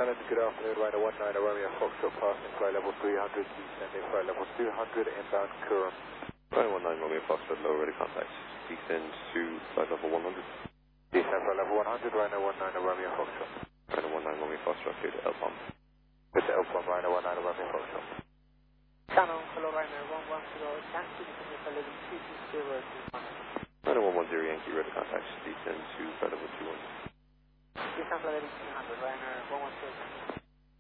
Ireland, good afternoon, Rhino 19 Romeo Foxtrot passing flight level 300, descending flight level 200, inbound Curram. Rhino 19 Romeo Foxtrot, low ready contact. Descend to flight level 100. Descend flight level 100, Rhino 19 Romeo Foxtrot. Rhino 19 Romeo Foxtrot, clear to LPOM. Good to LPOM, Rhino 19 Romeo Foxtrot. Channel, hello Rhino 110, Yankee, descending flight level 220, Rhino 110 Yankee, ready contact. Descend to flight level 200. descend flight level 200, Rhino 110.